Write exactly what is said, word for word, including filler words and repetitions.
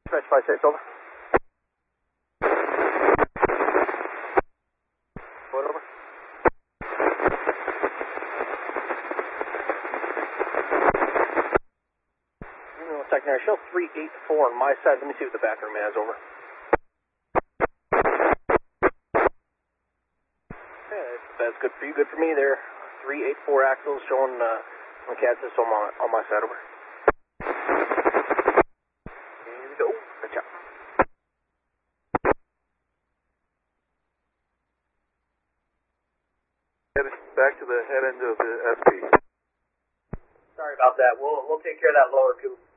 Stretch five six, over. What, over? Secondary, show three eight four on my side. Let me see what the back room has, over. Yeah, that's good for you, good for me there. three eight four axles showing uh, on C A D system on, on my side, over. Here we go. Good job. Back to the head end of the S P. Sorry about that. We'll, we'll take care of that lower, too.